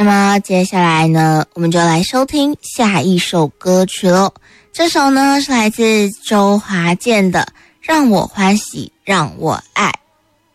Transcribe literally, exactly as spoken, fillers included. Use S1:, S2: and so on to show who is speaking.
S1: 那么接下来呢，我们就来收听下一首歌曲咯。这首呢是来自周华健的《让我欢喜让我爱》。